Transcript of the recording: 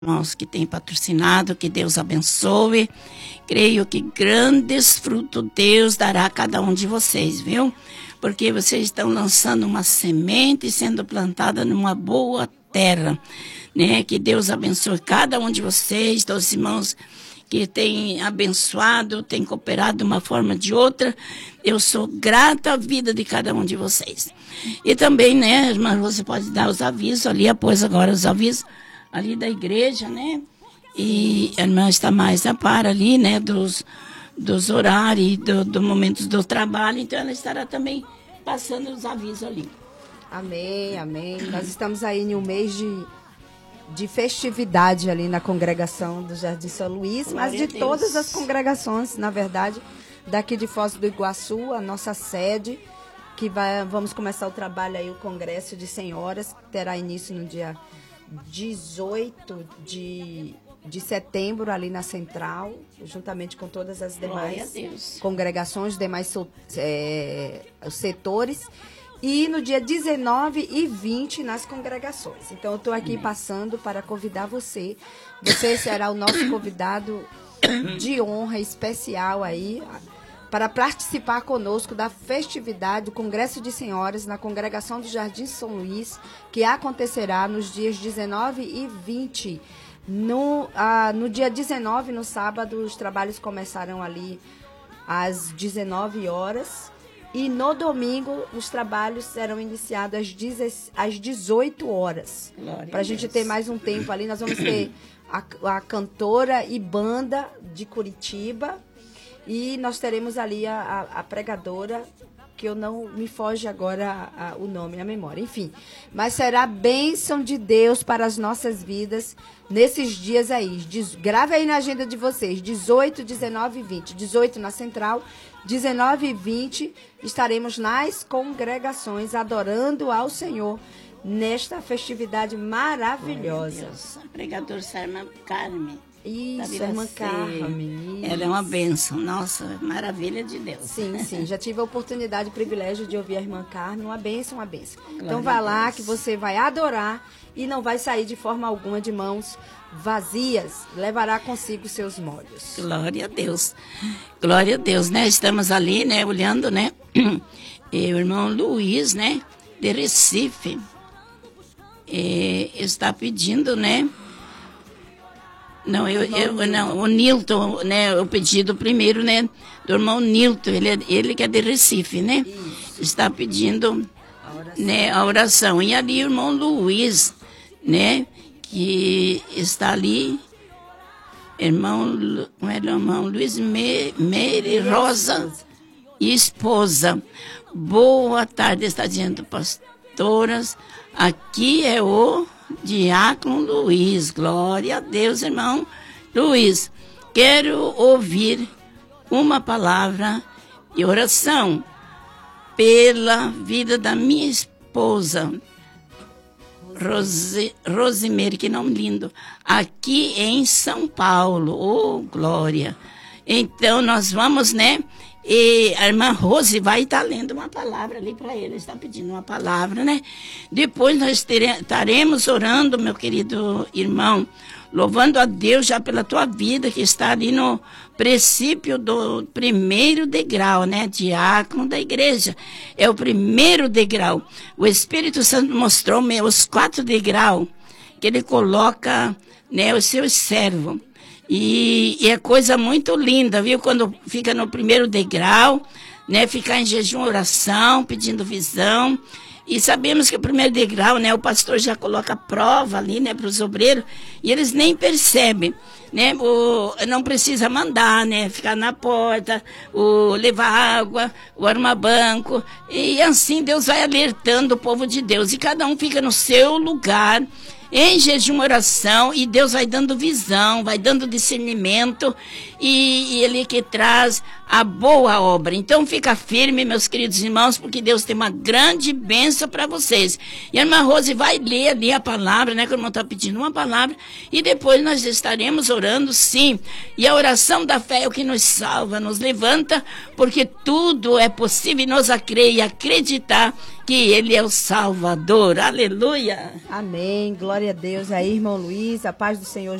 irmãos que têm patrocinado, que Deus abençoe. Creio que grandes frutos Deus dará a cada um de vocês, viu? Porque vocês estão lançando uma semente sendo plantada numa boa terra, né? Que Deus abençoe cada um de vocês, todos os irmãos que têm abençoado, têm cooperado de uma forma ou de outra. Eu sou grata à vida de cada um de vocês. E também, né, irmã, você pode dar os avisos ali, após agora os avisos ali da igreja, né? E a irmã está mais a par ali, né, dos horários, do momento do trabalho, então ela estará também passando os avisos ali. Amém, amém. Nós estamos aí em um mês de festividade ali na congregação do Jardim São Luís, mas de todas as congregações, na verdade, daqui de Foz do Iguaçu, a nossa sede, que vamos começar o trabalho aí, o Congresso de Senhoras, que terá início no dia 18 de setembro, ali na Central, juntamente com todas as demais congregações, demais setores, e no dia 19 e 20 nas congregações. Então, eu estou aqui passando para convidar você. Você será o nosso convidado de honra especial aí, para participar conosco da festividade do Congresso de Senhoras na Congregação do Jardim São Luís, que acontecerá nos dias 19 e 20. No dia 19, no sábado, os trabalhos começarão ali às 19 horas. E no domingo, os trabalhos serão iniciados às 18 horas. Para a gente ter mais um tempo ali, nós vamos ter a cantora e banda de Curitiba. E nós teremos ali a pregadora, que eu não me foge agora o nome, a memória. Enfim, mas será bênção de Deus para as nossas vidas nesses dias aí. Grave aí na agenda de vocês, 18, 19 e 20. 18 na Central, 19 e 20 estaremos nas congregações adorando ao Senhor nesta festividade maravilhosa. A pregadora Sarma Carmen. Isso, irmã Carmen. Ela é uma bênção, nossa, maravilha de Deus. Sim, sim, já tive a oportunidade, o privilégio de ouvir a irmã Carmen, uma bênção, uma bênção. Então vai lá que você vai adorar e não vai sair de forma alguma de mãos vazias, levará consigo seus molhos. Glória a Deus, né? Estamos ali, né, olhando, né, e o irmão Luiz, né, de Recife, está pedindo, né, não, o Nilton, né, o pedido primeiro, né, do irmão Nilton, ele que é de Recife, né, isso. Está pedindo a oração. E ali o irmão Luiz, né, que está ali, irmão Luiz Meire Rosa e esposa. Boa tarde, está dizendo, pastoras, aqui é o Diácono Luiz. Glória a Deus, irmão Luiz. Quero ouvir uma palavra de oração pela vida da minha esposa, Rosimeire, que nome lindo, aqui em São Paulo. Oh, glória. Então, nós vamos, né? E a irmã Rose vai estar lendo uma palavra ali para ele, está pedindo uma palavra, né? Depois nós estaremos orando, meu querido irmão, louvando a Deus já pela tua vida, que está ali no princípio do primeiro degrau, né? Diácono da igreja, é o primeiro degrau. O Espírito Santo mostrou os 4 degraus que ele coloca, né, os seus servos. E é coisa muito linda, viu? Quando fica no primeiro degrau, né? Ficar em jejum, oração, pedindo visão. E sabemos que o primeiro degrau, né? O pastor já coloca a prova ali, né? Para os obreiros. E eles nem percebem, né? Não precisa mandar, né? Ficar na porta, levar água, o armar banco. E assim Deus vai alertando o povo de Deus. E cada um fica no seu lugar, em jejum, oração, e Deus vai dando visão, vai dando discernimento, e Ele que traz a boa obra. Então fica firme, meus queridos irmãos, porque Deus tem uma grande bênção para vocês. E a irmã Rose vai ler ali a palavra, né, que o irmão está pedindo uma palavra, e depois nós estaremos orando, sim. E a oração da fé é o que nos salva, nos levanta, porque tudo é possível, e nós a crer e acreditar que Ele é o Salvador. Aleluia. Amém. Glória a Deus. Aí, irmão Luiz, a paz do Senhor